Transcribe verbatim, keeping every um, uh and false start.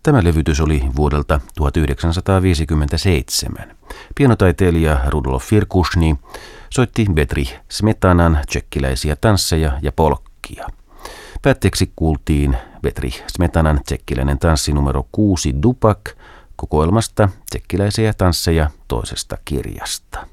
Tämä levytys oli vuodelta tuhatyhdeksänsataaviisikymmentäseitsemän. Pianotaiteilija Rudolf Firkushny soitti Bedřich Smetanan tšekkiläisiä tansseja ja polkkia. Päätteeksi kuultiin Bedřich Smetanan tšekkiläinen tanssi numero kuusi Dupak kokoelmasta Tšekkiläisiä tansseja toisesta kirjasta.